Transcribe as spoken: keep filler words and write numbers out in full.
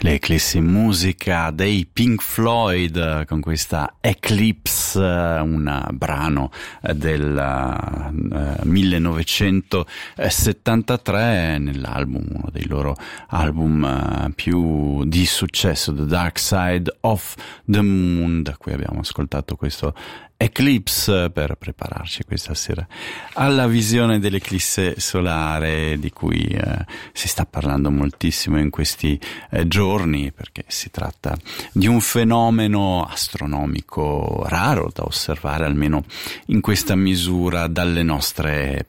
Le eclissi in musica dei Pink Floyd con questa Eclipse, un brano del uh, millenovecentosettantatré nell'album, uno dei loro album uh, più di successo, The Dark Side of the Moon, da cui abbiamo ascoltato questo Eclipse per prepararci questa sera alla visione dell'eclisse solare di cui eh, si sta parlando moltissimo in questi eh, giorni, perché si tratta di un fenomeno astronomico raro da osservare, almeno in questa misura, dalle nostre